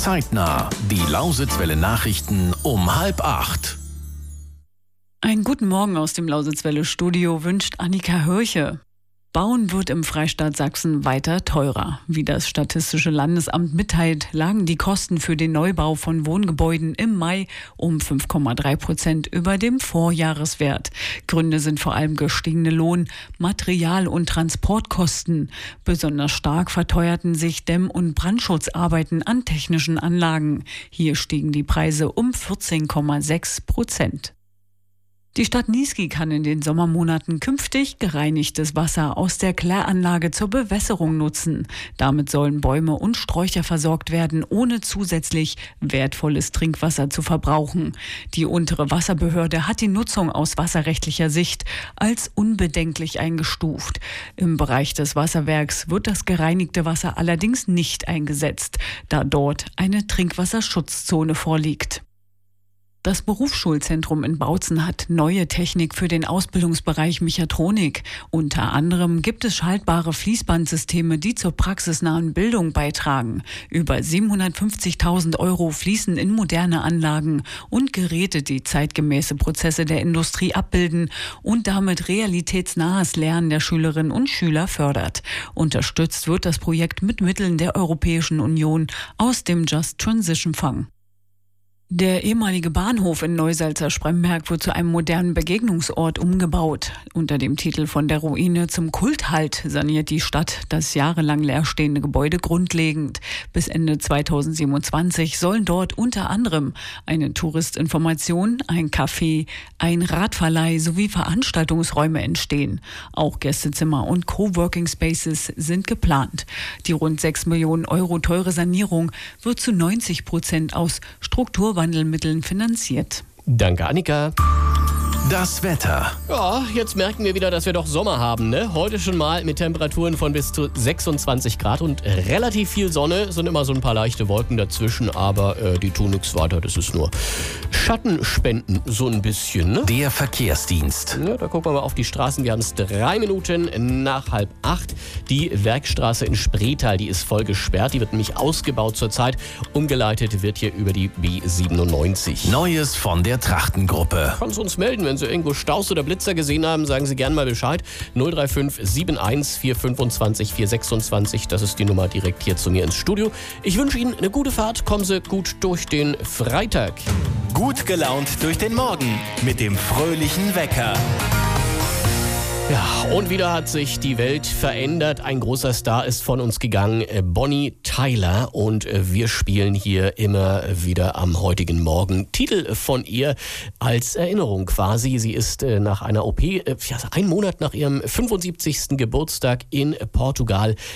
Zeitnah. Die Lausitzwelle Nachrichten um 7:30. Einen guten Morgen aus dem Lausitzwelle-Studio wünscht Annika Hörche. Bauen wird im Freistaat Sachsen weiter teurer. Wie das Statistische Landesamt mitteilt, lagen die Kosten für den Neubau von Wohngebäuden im Mai um 5,3% über dem Vorjahreswert. Gründe sind vor allem gestiegene Lohn-, Material- und Transportkosten. Besonders stark verteuerten sich Dämm- und Brandschutzarbeiten an technischen Anlagen. Hier stiegen die Preise um 14,6%. Die Stadt Niesky kann in den Sommermonaten künftig gereinigtes Wasser aus der Kläranlage zur Bewässerung nutzen. Damit sollen Bäume und Sträucher versorgt werden, ohne zusätzlich wertvolles Trinkwasser zu verbrauchen. Die untere Wasserbehörde hat die Nutzung aus wasserrechtlicher Sicht als unbedenklich eingestuft. Im Bereich des Wasserwerks wird das gereinigte Wasser allerdings nicht eingesetzt, da dort eine Trinkwasserschutzzone vorliegt. Das Berufsschulzentrum in Bautzen hat neue Technik für den Ausbildungsbereich Mechatronik. Unter anderem gibt es schaltbare Fließbandsysteme, die zur praxisnahen Bildung beitragen. Über 750.000 € fließen in moderne Anlagen und Geräte, die zeitgemäße Prozesse der Industrie abbilden und damit realitätsnahes Lernen der Schülerinnen und Schüler fördert. Unterstützt wird das Projekt mit Mitteln der Europäischen Union aus dem Just Transition Fund. Der ehemalige Bahnhof in Neusalza-Spremberg wird zu einem modernen Begegnungsort umgebaut. Unter dem Titel Von der Ruine zum Kulthalt saniert die Stadt das jahrelang leerstehende Gebäude grundlegend. Bis Ende 2027 sollen dort unter anderem eine Touristinformation, ein Café, ein Radverleih sowie Veranstaltungsräume entstehen. Auch Gästezimmer und Coworking Spaces sind geplant. Die rund 6 Millionen € teure Sanierung wird zu 90% aus Strukturwandelmitteln finanziert. Danke, Annika. Das Wetter. Ja, jetzt merken wir wieder, dass wir doch Sommer haben, ne? Heute schon mal mit Temperaturen von bis zu 26 Grad und relativ viel Sonne. Sind immer so ein paar leichte Wolken dazwischen, aber die tun nichts weiter. Das ist nur Schattenspenden, so ein bisschen, ne? Der Verkehrsdienst. Ja, da gucken wir mal auf die Straßen. Wir haben es 3 Minuten nach 7:30. Die Werkstraße in Spreetal, die ist voll gesperrt. Die wird nämlich ausgebaut zurzeit. Umgeleitet wird hier über die B97. Neues von der Trachtengruppe. Kannst du uns melden, wenn Sie irgendwo Staus oder Blitzer gesehen haben, sagen Sie gerne mal Bescheid. 035 71 425 426, das ist die Nummer direkt hier zu mir ins Studio. Ich wünsche Ihnen eine gute Fahrt, kommen Sie gut durch den Freitag. Gut gelaunt durch den Morgen mit dem fröhlichen Wecker. Ja, und wieder hat sich die Welt verändert. Ein großer Star ist von uns gegangen, Bonnie Tyler. Und wir spielen hier immer wieder am heutigen Morgen Titel von ihr als Erinnerung quasi. Sie ist nach einer OP, einen Monat nach ihrem 75. Geburtstag in Portugal